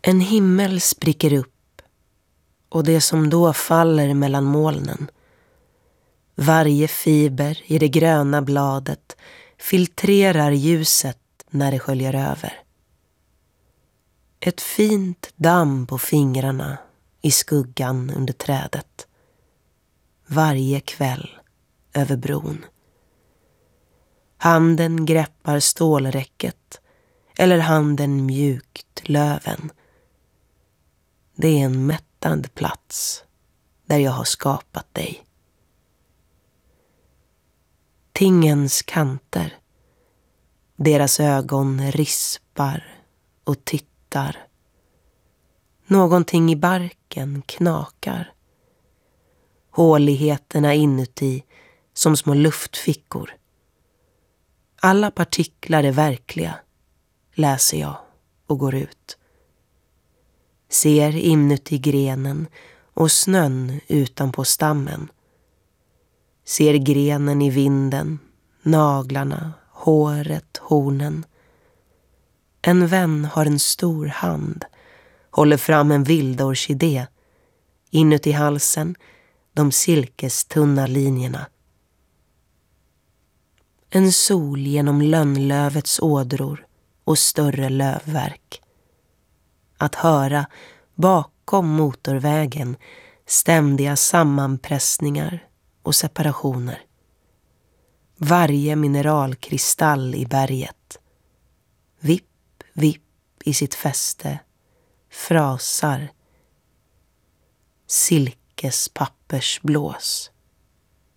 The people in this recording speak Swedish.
En himmel spricker upp och det som då faller mellan molnen. Varje fiber i det gröna bladet filtrerar ljuset när det sköljer över. Ett fint damm på fingrarna i skuggan under trädet. Varje kväll över bron. Handen greppar stålräcket eller handen mjukt löven. Det är en mättad plats där jag har skapat dig. Tingens kanter, deras ögon rispar och tittar. Någonting i barken knakar. Håligheterna inuti som små luftfickor. Alla partiklar är verkliga, läser jag och går ut. Ser inuti grenen och snön utanpå stammen. Ser grenen i vinden, naglarna, håret, hornen. En vän har en stor hand, håller fram en vild orkidé. Inuti halsen, de silkestunna linjerna. En sol genom lönnlövets ådror och större lövverk. Att höra bakom motorvägen ständiga sammanpressningar och separationer. Varje mineralkristall i berget. Vipp, vipp i sitt fäste. Frasar. Silkespappersblås.